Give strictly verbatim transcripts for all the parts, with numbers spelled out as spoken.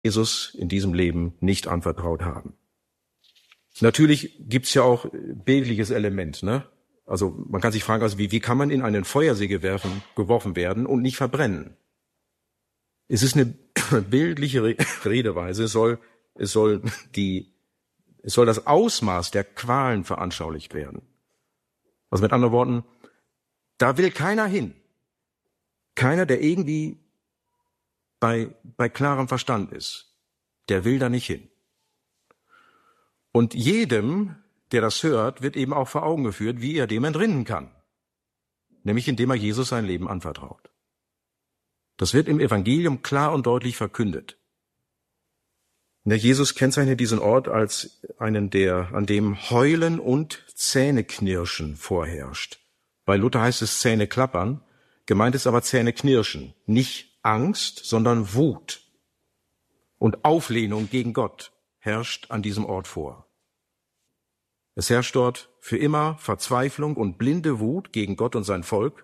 Jesus in diesem Leben nicht anvertraut haben. Natürlich gibt's ja auch bildliches Element, ne? Also man kann sich fragen, also wie, wie kann man in einen Feuersee gewerfen, geworfen werden und nicht verbrennen? Es ist eine bildliche Redeweise, es soll, es soll die, es soll das Ausmaß der Qualen veranschaulicht werden. Also mit anderen Worten, da will keiner hin. Keiner, der irgendwie bei, bei klarem Verstand ist, der will da nicht hin. Und jedem, der das hört, wird eben auch vor Augen geführt, wie er dem entrinnen kann. Nämlich indem er Jesus sein Leben anvertraut. Das wird im Evangelium klar und deutlich verkündet. Der Jesus kennzeichnet diesen Ort als einen, der, an dem Heulen und Zähneknirschen vorherrscht. Bei Luther heißt es Zähneklappern, gemeint ist aber Zähneknirschen. Nicht Angst, sondern Wut und Auflehnung gegen Gott herrscht an diesem Ort vor. Es herrscht dort für immer Verzweiflung und blinde Wut gegen Gott und sein Volk.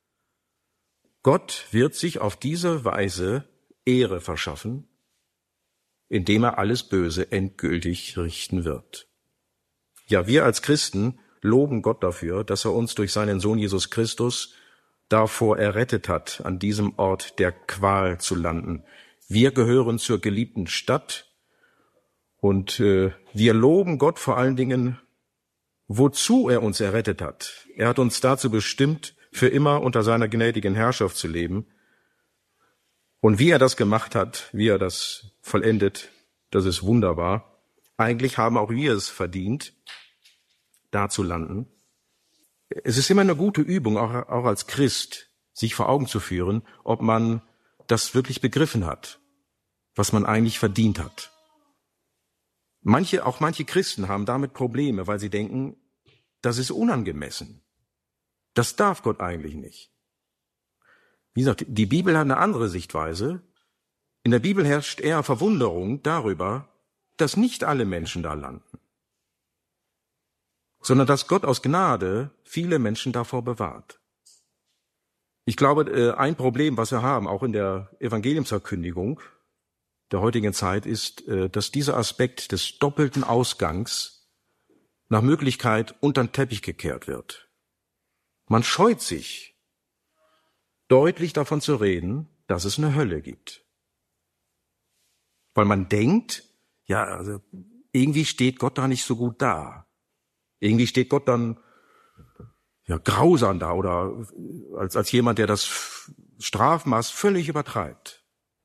Gott wird sich auf diese Weise Ehre verschaffen, indem er alles Böse endgültig richten wird. Ja, wir als Christen loben Gott dafür, dass er uns durch seinen Sohn Jesus Christus davor errettet hat, an diesem Ort der Qual zu landen. Wir gehören zur geliebten Stadt und äh, wir loben Gott vor allen Dingen, wozu er uns errettet hat. Er hat uns dazu bestimmt, für immer unter seiner gnädigen Herrschaft zu leben. Und wie er das gemacht hat, wie er das vollendet, das ist wunderbar. Eigentlich haben auch wir es verdient, da zu landen. Es ist immer eine gute Übung, auch, auch als Christ, sich vor Augen zu führen, ob man das wirklich begriffen hat, was man eigentlich verdient hat. Manche, auch manche Christen haben damit Probleme, weil sie denken, das ist unangemessen. Das darf Gott eigentlich nicht. Wie gesagt, die Bibel hat eine andere Sichtweise. In der Bibel herrscht eher Verwunderung darüber, dass nicht alle Menschen da landen, sondern dass Gott aus Gnade viele Menschen davor bewahrt. Ich glaube, ein Problem, was wir haben, auch in der Evangeliumsverkündigung der heutigen Zeit, ist, dass dieser Aspekt des doppelten Ausgangs nach Möglichkeit unter den Teppich gekehrt wird. Man scheut sich, deutlich davon zu reden, dass es eine Hölle gibt. Weil man denkt, ja, also irgendwie steht Gott da nicht so gut da. Irgendwie steht Gott dann ja grausam da oder als, als jemand, der das Strafmaß völlig übertreibt.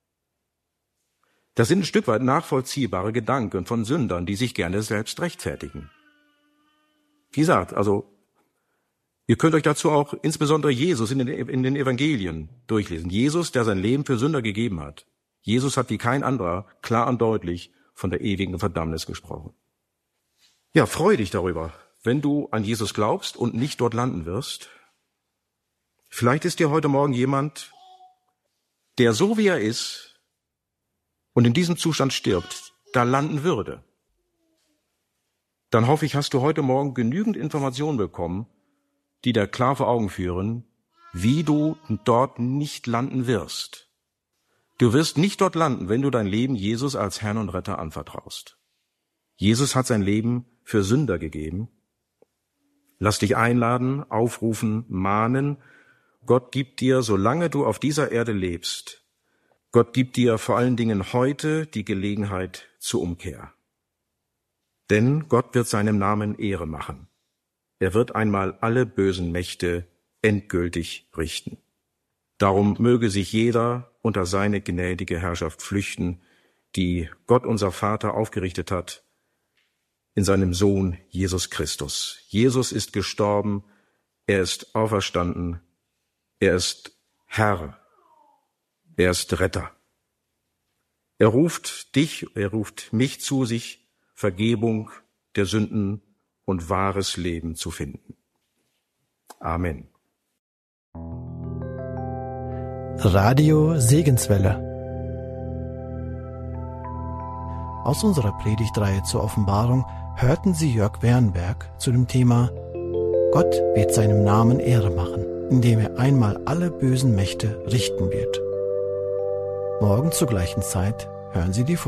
Das sind ein Stück weit nachvollziehbare Gedanken von Sündern, die sich gerne selbst rechtfertigen. Wie gesagt, also ihr könnt euch dazu auch insbesondere Jesus in den, in den Evangelien durchlesen. Jesus, der sein Leben für Sünder gegeben hat. Jesus hat wie kein anderer klar und deutlich von der ewigen Verdammnis gesprochen. Ja, freu dich darüber, wenn du an Jesus glaubst und nicht dort landen wirst. Vielleicht ist dir heute Morgen jemand, der so wie er ist und in diesem Zustand stirbt, da landen würde. Dann hoffe ich, hast du heute Morgen genügend Informationen bekommen, die dir klar vor Augen führen, wie du dort nicht landen wirst. Du wirst nicht dort landen, wenn du dein Leben Jesus als Herrn und Retter anvertraust. Jesus hat sein Leben für Sünder gegeben. Lass dich einladen, aufrufen, mahnen. Gott gibt dir, solange du auf dieser Erde lebst, Gott gibt dir vor allen Dingen heute die Gelegenheit zur Umkehr. Denn Gott wird seinem Namen Ehre machen. Er wird einmal alle bösen Mächte endgültig richten. Darum möge sich jeder unter seine gnädige Herrschaft flüchten, die Gott unser Vater aufgerichtet hat in seinem Sohn Jesus Christus. Jesus ist gestorben, er ist auferstanden, er ist Herr, er ist Retter. Er ruft dich, er ruft mich zu sich, Vergebung der Sünden und wahres Leben zu finden. Amen. Radio Segenswelle. Aus unserer Predigtreihe zur Offenbarung hörten Sie Jörg Wernberg zu dem Thema Gott wird seinem Namen Ehre machen, indem er einmal alle bösen Mächte richten wird. Morgen zur gleichen Zeit hören Sie die